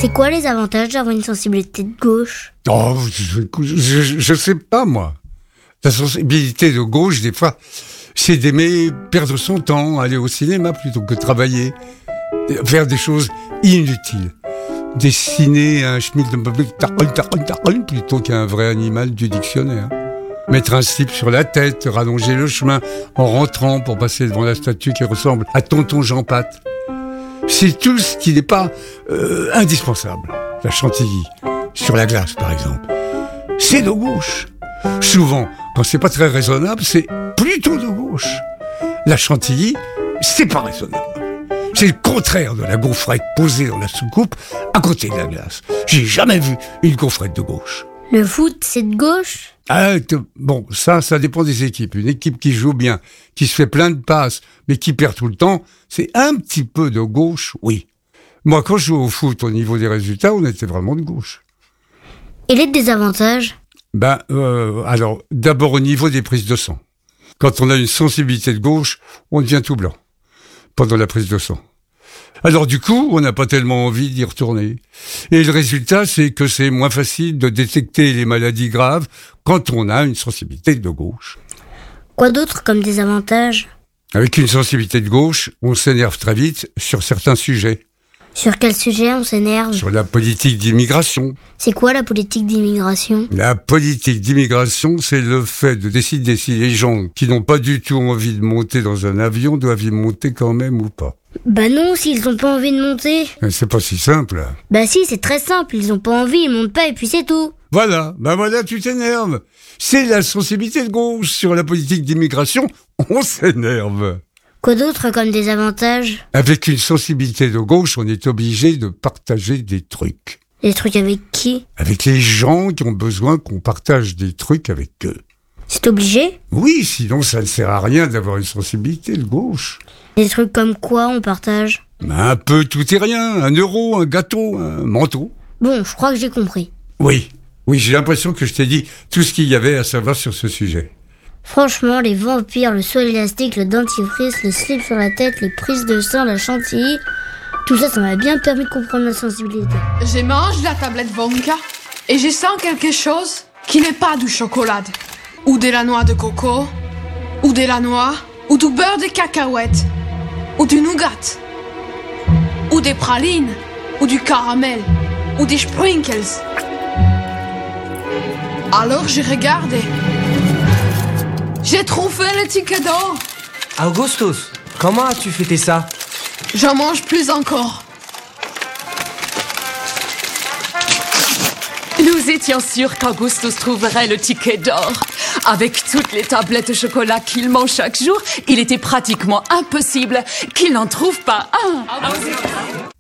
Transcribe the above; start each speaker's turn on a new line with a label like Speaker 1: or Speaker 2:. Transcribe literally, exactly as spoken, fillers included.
Speaker 1: C'est quoi les avantages d'avoir une sensibilité de gauche ?
Speaker 2: Oh, je, je, je sais pas, moi. La sensibilité de gauche, des fois, c'est d'aimer perdre son temps, aller au cinéma plutôt que travailler, faire des choses inutiles. Dessiner un schmilblick plutôt qu'un vrai animal du dictionnaire. Mettre un slip sur la tête, rallonger le chemin en rentrant pour passer devant la statue qui ressemble à Tonton Jean Patte. C'est tout ce qui n'est pas euh, indispensable. La chantilly, sur la glace par exemple, c'est de gauche. Souvent, quand c'est pas très raisonnable, c'est plutôt de gauche. La chantilly, c'est pas raisonnable. C'est le contraire de la gaufrette posée dans la soucoupe à côté de la glace. J'ai jamais vu une gaufrette de gauche.
Speaker 1: Le foot, c'est de gauche ?
Speaker 2: Ah, bon, ça, ça dépend des équipes. Une équipe qui joue bien, qui se fait plein de passes, mais qui perd tout le temps, c'est un petit peu de gauche, oui. Moi, quand je jouais au foot, au niveau des résultats, on était vraiment de gauche.
Speaker 1: Et les désavantages ?
Speaker 2: Ben, euh, alors, d'abord au niveau des prises de sang. Quand on a une sensibilité de gauche, on devient tout blanc pendant la prise de sang. Alors du coup, on n'a pas tellement envie d'y retourner. Et le résultat, c'est que c'est moins facile de détecter les maladies graves quand on a une sensibilité de gauche.
Speaker 1: Quoi d'autre comme désavantage ?
Speaker 2: Avec une sensibilité de gauche, on s'énerve très vite sur certains sujets.
Speaker 1: Sur quel sujet on s'énerve ?
Speaker 2: Sur la politique d'immigration.
Speaker 1: C'est quoi la politique d'immigration ?
Speaker 2: La politique d'immigration, c'est le fait de décider si les gens qui n'ont pas du tout envie de monter dans un avion doivent y monter quand même ou pas.
Speaker 1: Bah non, s'ils ont pas envie de monter.
Speaker 2: Mais c'est pas si simple.
Speaker 1: Bah si, c'est très simple, ils ont pas envie, ils montent pas et puis c'est tout.
Speaker 2: Voilà, bah voilà, tu t'énerves. C'est la sensibilité de gauche sur la politique d'immigration, on s'énerve.
Speaker 1: Quoi d'autre comme désavantage ?
Speaker 2: Avec une sensibilité de gauche, on est obligé de partager des trucs.
Speaker 1: Des trucs avec qui ?
Speaker 2: Avec les gens qui ont besoin qu'on partage des trucs avec eux.
Speaker 1: C'est obligé ?
Speaker 2: Oui, sinon ça ne sert à rien d'avoir une sensibilité de gauche.
Speaker 1: Des trucs comme quoi on partage ?
Speaker 2: Un peu tout et rien, un euro, un gâteau, un manteau.
Speaker 1: Bon, je crois que j'ai compris.
Speaker 2: Oui, oui, j'ai l'impression que je t'ai dit tout ce qu'il y avait à savoir sur ce sujet.
Speaker 1: Franchement, les vampires, le saut élastique, le dentifrice, le slip sur la tête, les prises de sang, la chantilly, tout ça, ça m'a bien permis de comprendre ma sensibilité.
Speaker 3: Je mange la tablette Wonka et je sens quelque chose qui n'est pas du chocolat, ou de la noix de coco, ou de la noix, ou du beurre de cacahuète, ou du nougat, ou des pralines, ou du caramel, ou des sprinkles. Alors je regarde. J'ai trouvé le ticket d'or.
Speaker 4: Augustus, comment as-tu fêté ça ?
Speaker 3: J'en mange plus encore.
Speaker 5: Nous étions sûrs qu'Augustus trouverait le ticket d'or. Avec toutes les tablettes de chocolat qu'il mange chaque jour, il était pratiquement impossible qu'il n'en trouve pas un.